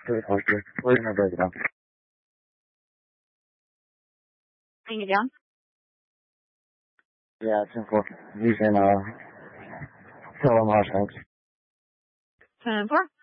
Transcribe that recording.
Okay. We're gonna break it down. Bring it down. Yeah, it's simple. You can tell them how thanks. 10-4.